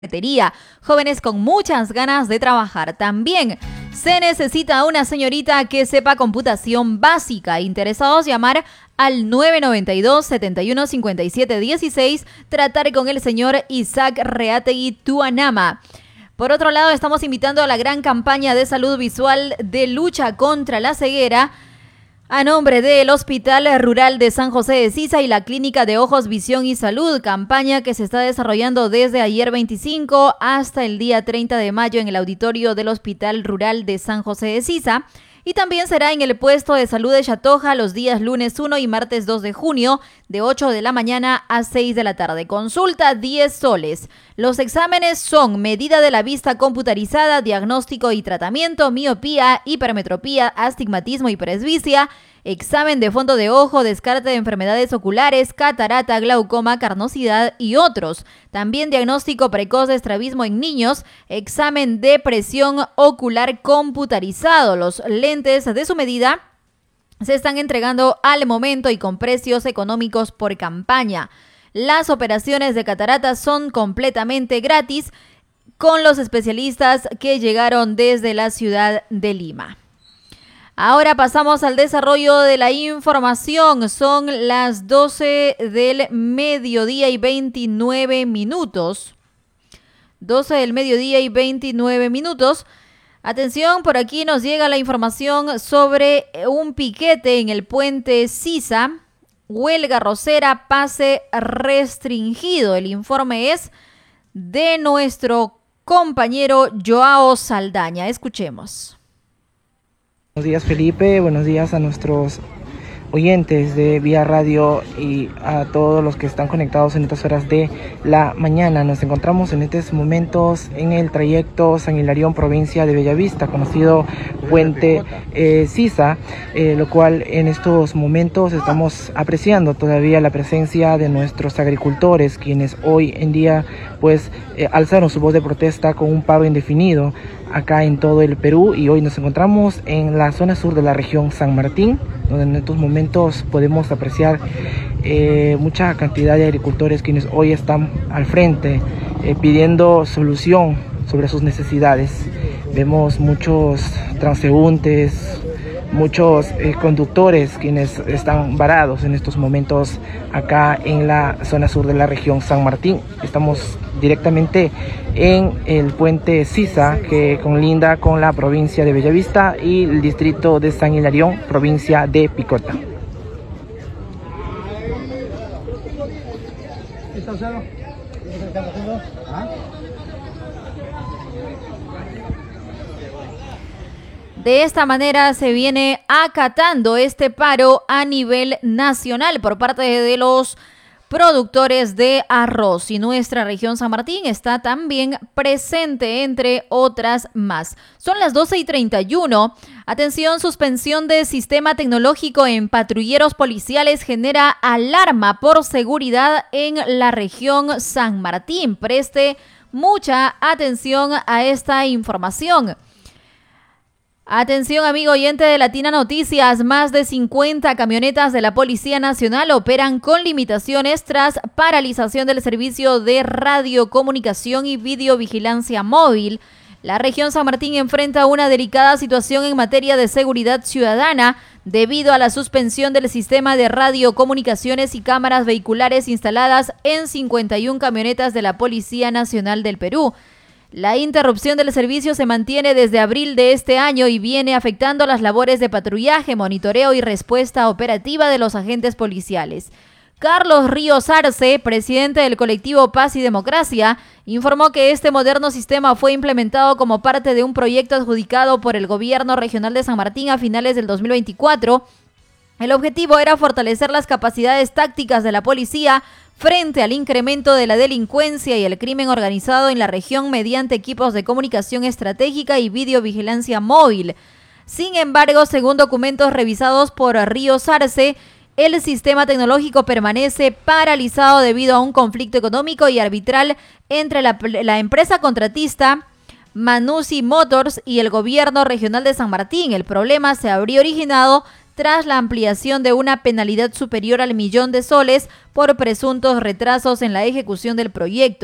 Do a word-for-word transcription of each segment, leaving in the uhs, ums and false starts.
Jóvenes con muchas ganas de trabajar. También se necesita una señorita que sepa computación básica. Interesados, llamar al nueve nueve dos, siete uno, cinco siete uno seis, tratar con el señor Isaac Reategui Tuanama. Por otro lado, estamos invitando a la gran campaña de salud visual de lucha contra la ceguera a nombre del Hospital Rural de San José de Sisa y la Clínica de Ojos, Visión y Salud, campaña que se está desarrollando desde ayer veinticinco hasta el día treinta de mayo en el auditorio del Hospital Rural de San José de Sisa. Y también será en el puesto de salud de Chatoja los días lunes uno y martes dos de junio, de ocho de la mañana a seis de la tarde. Consulta diez soles. Los exámenes son medida de la vista computarizada, diagnóstico y tratamiento, miopía, hipermetropía, astigmatismo y presbicia, examen de fondo de ojo, descarte de enfermedades oculares, catarata, glaucoma, carnosidad y otros. También diagnóstico precoz de estrabismo en niños, examen de presión ocular computarizado. Los lentes de su medida se están entregando al momento y con precios económicos por campaña. Las operaciones de catarata son completamente gratis con los especialistas que llegaron desde la ciudad de Lima. Ahora pasamos al desarrollo de la información. Son las doce del mediodía y veintinueve minutos. doce del mediodía y veintinueve minutos. Atención, por aquí nos llega la información sobre un piquete en el puente Sisa. Huelga rosera, pase restringido. El informe es de nuestro compañero Joao Saldaña. Escuchemos. Buenos días, Felipe, buenos días a nuestros oyentes de Vía Radio y a todos los que están conectados en estas horas de la mañana. Nos encontramos en estos momentos en el trayecto San Hilarión, provincia de Bellavista, conocido Puente eh, Sisa, eh, lo cual en estos momentos estamos apreciando todavía la presencia de nuestros agricultores, quienes hoy en día pues eh, alzaron su voz de protesta con un paro indefinido acá en todo el Perú, y hoy nos encontramos en la zona sur de la región San Martín, donde en estos momentos podemos apreciar eh, mucha cantidad de agricultores quienes hoy están al frente eh, pidiendo solución sobre sus necesidades. Vemos muchos transeúntes, muchos eh, conductores quienes están varados en estos momentos acá en la zona sur de la región San Martín. Estamos directamente en el puente Sisa, que conlinda con la provincia de Bellavista y el distrito de San Hilarión, provincia de Picota. De esta manera se viene acatando este paro a nivel nacional por parte de los productores de arroz, y nuestra región San Martín está también presente entre otras más. Son las doce y treinta y uno. Atención, suspensión de sistema tecnológico en patrulleros policiales genera alarma por seguridad en la región San Martín. Preste mucha atención a esta información. Atención, amigo oyente de Latina Noticias, más de cincuenta camionetas de la Policía Nacional operan con limitaciones tras paralización del servicio de radiocomunicación y videovigilancia móvil. La región San Martín enfrenta una delicada situación en materia de seguridad ciudadana debido a la suspensión del sistema de radiocomunicaciones y cámaras vehiculares instaladas en cincuenta y una camionetas de la Policía Nacional del Perú. La interrupción del servicio se mantiene desde abril de este año y viene afectando las labores de patrullaje, monitoreo y respuesta operativa de los agentes policiales. Carlos Ríos Arce, presidente del colectivo Paz y Democracia, informó que este moderno sistema fue implementado como parte de un proyecto adjudicado por el gobierno regional de San Martín a finales del dos mil veinticuatro. El objetivo era fortalecer las capacidades tácticas de la policía frente al incremento de la delincuencia y el crimen organizado en la región mediante equipos de comunicación estratégica y videovigilancia móvil. Sin embargo, según documentos revisados por Ríos Arce, el sistema tecnológico permanece paralizado debido a un conflicto económico y arbitral entre la, la empresa contratista Manusi Motors y el gobierno regional de San Martín. El problema se habría originado tras la ampliación de una penalidad superior al millón de soles por presuntos retrasos en la ejecución del proyecto.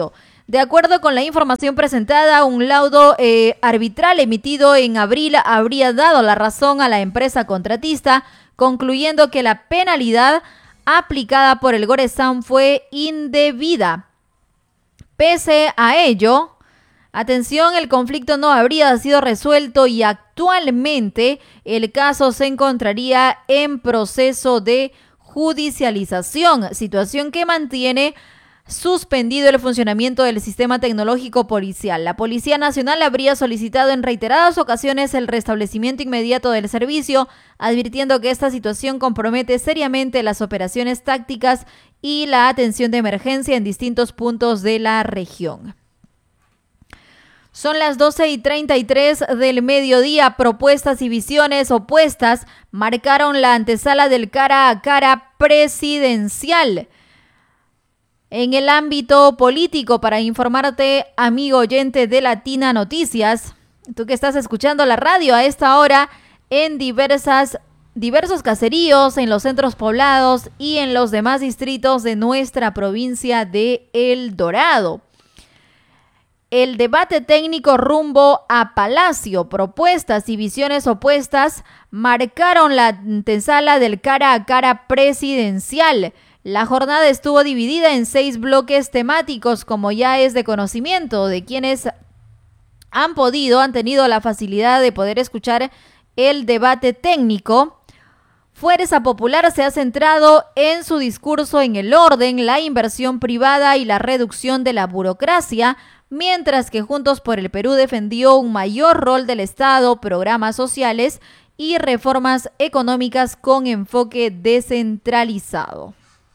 De acuerdo con la información presentada, un laudo eh, arbitral emitido en abril habría dado la razón a la empresa contratista, concluyendo que la penalidad aplicada por el Goresan fue indebida. Pese a ello, atención, el conflicto no habría sido resuelto y actualmente el caso se encontraría en proceso de judicialización, situación que mantiene suspendido el funcionamiento del sistema tecnológico policial. La Policía Nacional habría solicitado en reiteradas ocasiones el restablecimiento inmediato del servicio, advirtiendo que esta situación compromete seriamente las operaciones tácticas y la atención de emergencia en distintos puntos de la región. Son las doce y treinta y tres del mediodía. Propuestas y visiones opuestas marcaron la antesala del cara a cara presidencial. En el ámbito político, para informarte, amigo oyente de Latina Noticias, tú que estás escuchando la radio a esta hora en diversas, diversos caseríos, en los centros poblados y en los demás distritos de nuestra provincia de El Dorado. El debate técnico rumbo a Palacio, propuestas y visiones opuestas marcaron la antesala del cara a cara presidencial. La jornada estuvo dividida en seis bloques temáticos, como ya es de conocimiento de quienes han podido, han tenido la facilidad de poder escuchar el debate técnico. Fuerza Popular se ha centrado en su discurso en el orden, la inversión privada y la reducción de la burocracia, mientras que Juntos por el Perú defendió un mayor rol del Estado, programas sociales y reformas económicas con enfoque descentralizado.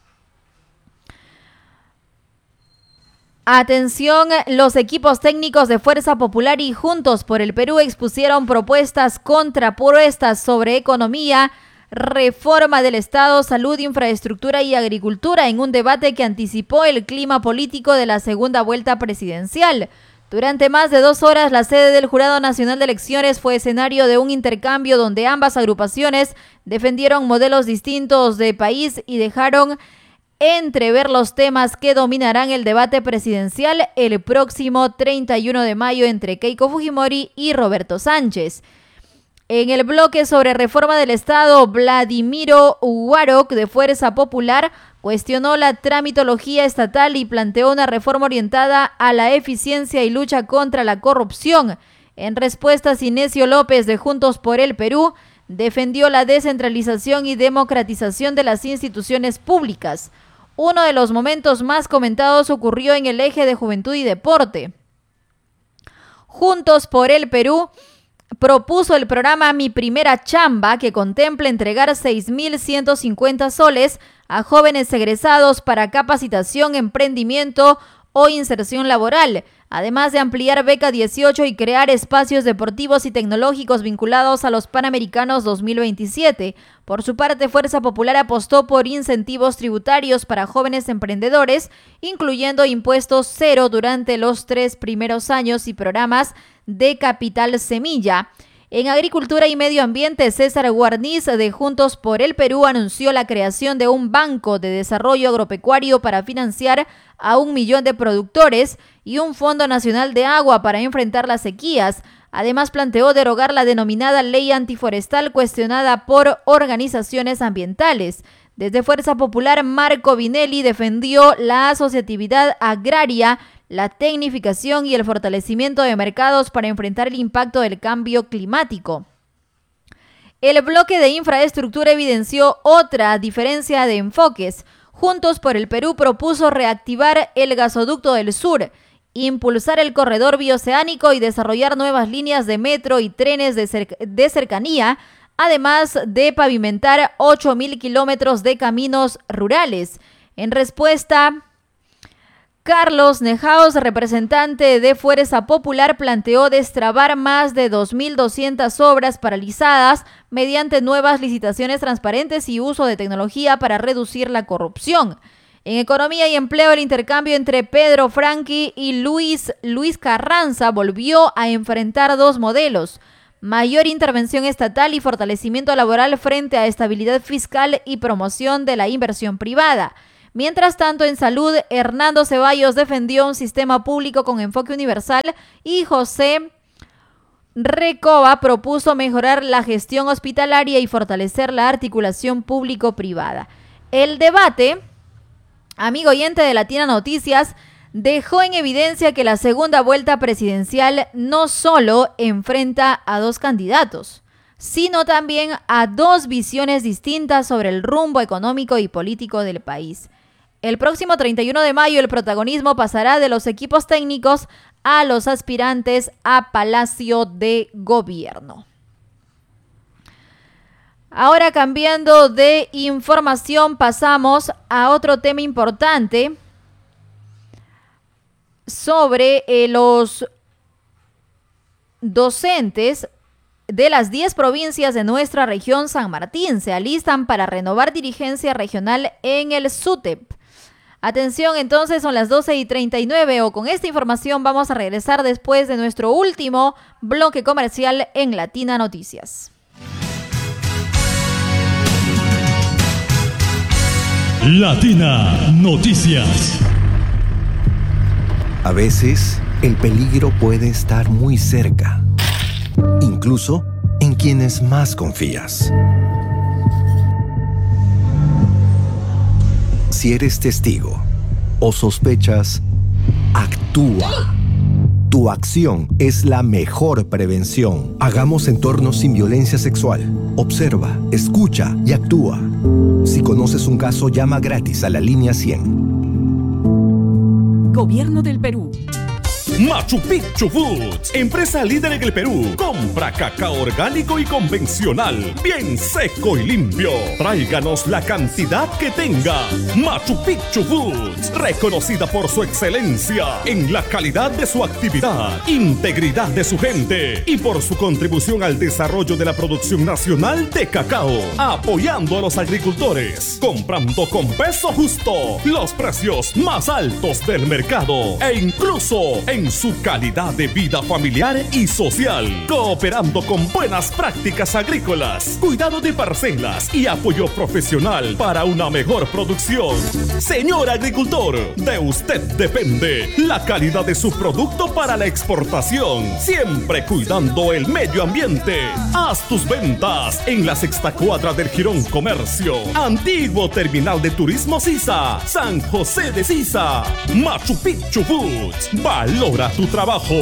Atención, los equipos técnicos de Fuerza Popular y Juntos por el Perú expusieron propuestas contrapuestas sobre economía, reforma del Estado, salud, infraestructura y agricultura en un debate que anticipó el clima político de la segunda vuelta presidencial. Durante más de dos horas, la sede del Jurado Nacional de Elecciones fue escenario de un intercambio donde ambas agrupaciones defendieron modelos distintos de país y dejaron entrever los temas que dominarán el debate presidencial el próximo treinta y uno de mayo entre Keiko Fujimori y Roberto Sánchez. En el bloque sobre reforma del Estado, Vladimiro Ugarok, de Fuerza Popular, cuestionó la tramitología estatal y planteó una reforma orientada a la eficiencia y lucha contra la corrupción. En respuesta, Cinesio López, de Juntos por el Perú, defendió la descentralización y democratización de las instituciones públicas. Uno de los momentos más comentados ocurrió en el eje de Juventud y Deporte. Juntos por el Perú propuso el programa Mi Primera Chamba, que contempla entregar seis mil ciento cincuenta soles a jóvenes egresados para capacitación, emprendimiento o inserción laboral, además de ampliar Beca dieciocho y crear espacios deportivos y tecnológicos vinculados a los Panamericanos dos mil veintisiete. Por su parte, Fuerza Popular apostó por incentivos tributarios para jóvenes emprendedores, incluyendo impuestos cero durante los tres primeros años y programas de capital semilla. En Agricultura y Medio Ambiente, César Guarniz, de Juntos por el Perú, anunció la creación de un banco de desarrollo agropecuario para financiar a un millón de productores y un Fondo Nacional de Agua para enfrentar las sequías. Además, planteó derogar la denominada ley antiforestal cuestionada por organizaciones ambientales. Desde Fuerza Popular, Marco Vinelli defendió la asociatividad agraria, la tecnificación y el fortalecimiento de mercados para enfrentar el impacto del cambio climático. El bloque de infraestructura evidenció otra diferencia de enfoques. Juntos por el Perú propuso reactivar el gasoducto del sur, impulsar el corredor bioceánico y desarrollar nuevas líneas de metro y trenes de, cer- de cercanía, además de pavimentar ocho mil kilómetros de caminos rurales. En respuesta, Carlos Nejaos, representante de Fuerza Popular, planteó destrabar más de dos mil doscientas obras paralizadas mediante nuevas licitaciones transparentes y uso de tecnología para reducir la corrupción. En Economía y Empleo, el intercambio entre Pedro Franqui y Luis, Luis Carranza volvió a enfrentar dos modelos: mayor intervención estatal y fortalecimiento laboral frente a estabilidad fiscal y promoción de la inversión privada. Mientras tanto, en salud, Hernando Ceballos defendió un sistema público con enfoque universal y José Recoba propuso mejorar la gestión hospitalaria y fortalecer la articulación público-privada. El debate, amigo oyente de Latina Noticias, dejó en evidencia que la segunda vuelta presidencial no solo enfrenta a dos candidatos, sino también a dos visiones distintas sobre el rumbo económico y político del país. El próximo treinta y uno de mayo el protagonismo pasará de los equipos técnicos a los aspirantes a Palacio de Gobierno. Ahora, cambiando de información, pasamos a otro tema importante sobre eh, los docentes de las diez provincias de nuestra región San Martín. Se alistan para renovar dirigencia regional en el SUTEP. Atención, entonces son las doce y treinta y nueve. O con esta información vamos a regresar después de nuestro último bloque comercial en Latina Noticias. Latina Noticias. A veces, el peligro puede estar muy cerca, incluso en quienes más confías. Si eres testigo o sospechas, actúa. Tu acción es la mejor prevención. Hagamos entornos sin violencia sexual. Observa, escucha y actúa. Si conoces un caso, llama gratis a la línea cien. Gobierno del Perú. Machu Picchu Foods, empresa líder en el Perú. Compra cacao orgánico y convencional, bien seco y limpio. Tráiganos la cantidad que tenga. Machu Picchu Foods, reconocida por su excelencia en la calidad de su actividad, integridad de su gente y por su contribución al desarrollo de la producción nacional de cacao, apoyando a los agricultores, comprando con peso justo, los precios más altos del mercado e incluso en su calidad de vida familiar y social, cooperando con buenas prácticas agrícolas, cuidado de parcelas y apoyo profesional para una mejor producción. Señor agricultor, de usted depende la calidad de su producto para la exportación, siempre cuidando el medio ambiente. Haz tus ventas en la sexta cuadra del Jirón Comercio, antiguo terminal de turismo Sisa, San José de Sisa. Machu Picchu Foods, valora tu trabajo.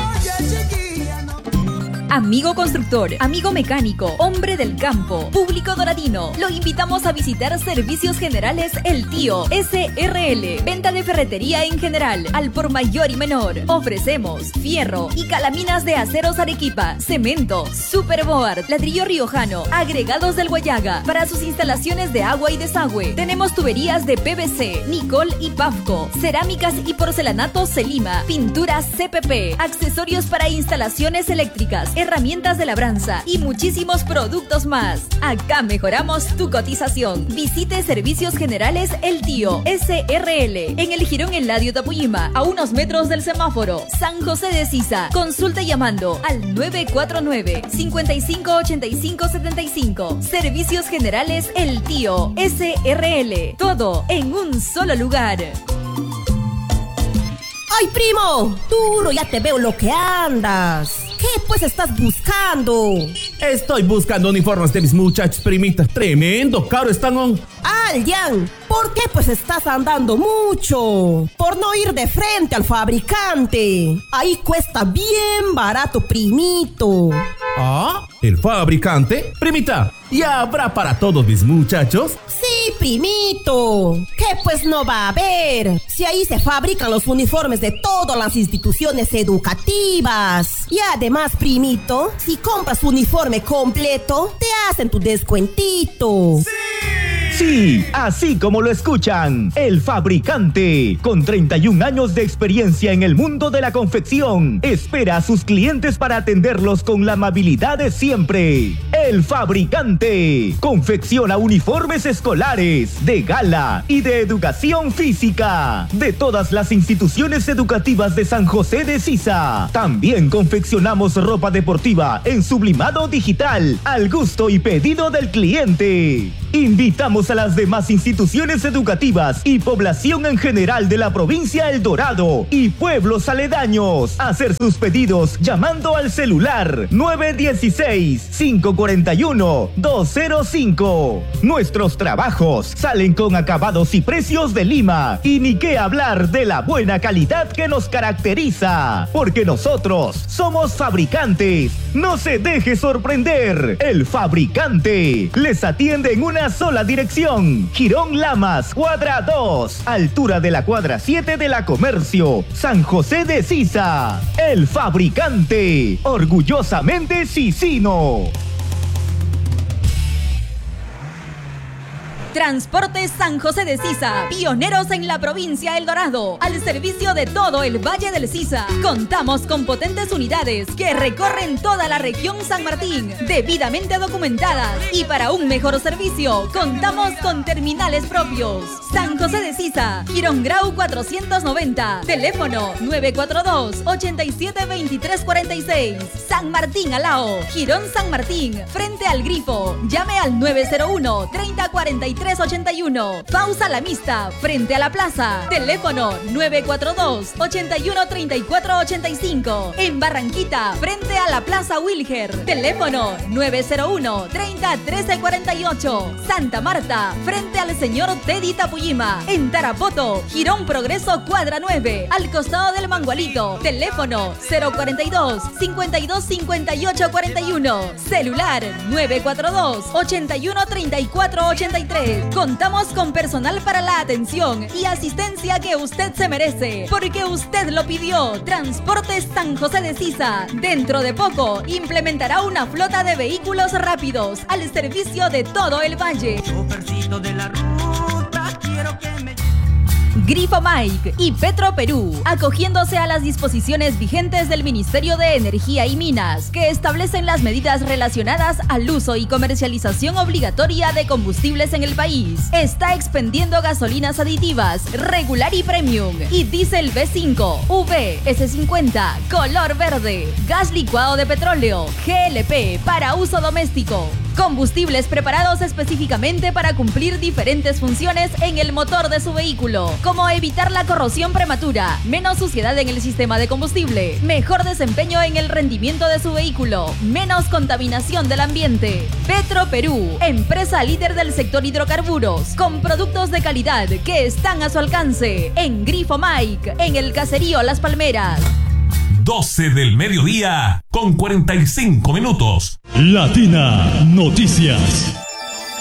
Amigo constructor, amigo mecánico, hombre del campo, público doradino, lo invitamos a visitar Servicios Generales El Tío S R L. Venta de ferretería en general, al por mayor y menor. Ofrecemos fierro y calaminas de aceros Arequipa, cemento, superboard, ladrillo riojano, agregados del Guayaga. Para sus instalaciones de agua y desagüe, tenemos tuberías de P V C, Nicol y Pafco, cerámicas y porcelanatos Celima, pinturas C P P, accesorios para instalaciones eléctricas, herramientas de labranza y muchísimos productos más. Acá mejoramos tu cotización. Visite Servicios Generales El Tío S R L en el Jirón Eladio Tapuyima, a unos metros del semáforo San José de Sisa. Consulta llamando al nueve cuatro nueve, cinco cinco ocho cinco siete cinco. Servicios Generales El Tío S R L. Todo en un solo lugar. ¡Ay, primo! Duro, ya te veo lo que andas. ¿Qué pues estás buscando? Estoy buscando uniformes de mis muchachos, primita. Tremendo caro están. On. Aljan, ¿por qué pues estás andando mucho? Por no ir de frente al fabricante. Ahí cuesta bien barato, primito. ¿Ah? ¿El fabricante? Primita, ¿ya habrá para todos mis muchachos? Sí, primito. ¿Qué pues no va a haber? Si ahí se fabrican los uniformes de todas las instituciones educativas. Y además, primito, si compras uniforme completo, te hacen tu descuentito. ¡Sí! Sí, así como lo escuchan, El Fabricante, con treinta y un años de experiencia en el mundo de la confección, espera a sus clientes para atenderlos con la amabilidad de siempre. El Fabricante. Confecciona uniformes escolares, de gala y de educación física de todas las instituciones educativas de San José de Sisa. También confeccionamos ropa deportiva en sublimado digital al gusto y pedido del cliente. Invitamos a las demás instituciones educativas y población en general de la provincia El Dorado y pueblos aledaños a hacer sus pedidos llamando al celular nueve uno seis, cinco cuatro uno, dos cero cinco. Nuestros trabajos salen con acabados y precios de Lima y ni qué hablar de la buena calidad que nos caracteriza, porque nosotros somos fabricantes. No se deje sorprender. El Fabricante les atiende en una sola dirección. Girón Lamas, cuadra dos, altura de la cuadra siete de la Comercio, San José de Sisa. El Fabricante, orgullosamente sisino. Transportes San José de Sisa, pioneros en la provincia El Dorado, al servicio de todo el Valle del Sisa. Contamos con potentes unidades que recorren toda la región San Martín, debidamente documentadas, y para un mejor servicio, contamos con terminales propios. San José de Sisa, Girón Grau cuatrocientos noventa, teléfono nueve cuatro dos, ocho siete, dos tres cuatro seis. San Martín Alao, Girón San Martín, frente al Grifo, llame al nueve cero uno, treinta cuarenta y tres ochenta y uno. Pausa La Mista, frente a la plaza, teléfono nueve cuatro dos, ocho uno, treinta y cuatro ochenta y cinco. En Barranquita, frente a la plaza Wilger, teléfono nueve cero uno, treinta, trece cuarenta y ocho. Santa Marta, frente al señor Teddy Tapuyima. En Tarapoto, Girón Progreso cuadra nueve, al costado del Mangualito, teléfono cero cuarenta y dos, cincuenta y dos, cincuenta y ocho cuarenta y uno. Celular nueve cuatro dos, ocho uno, treinta y cuatro ochenta y tres. Contamos con personal para la atención y asistencia que usted se merece, porque usted lo pidió. Transportes San José de Sisa, dentro de poco implementará una flota de vehículos rápidos al servicio de todo el valle. De la ruta, quiero que me... Grifo Mike y Petro Perú, acogiéndose a las disposiciones vigentes del Ministerio de Energía y Minas, que establecen las medidas relacionadas al uso y comercialización obligatoria de combustibles en el país. Está expendiendo gasolinas aditivas, regular y premium, y diésel B cinco, V, S cincuenta, color verde, gas licuado de petróleo, G L P para uso doméstico. Combustibles preparados específicamente para cumplir diferentes funciones en el motor de su vehículo, como evitar la corrosión prematura, menos suciedad en el sistema de combustible, mejor desempeño en el rendimiento de su vehículo, menos contaminación del ambiente. Petro Perú, empresa líder del sector hidrocarburos, con productos de calidad que están a su alcance. En Grifo Mike, en el caserío Las Palmeras. doce del mediodía con cuarenta y cinco minutos. Latina Noticias.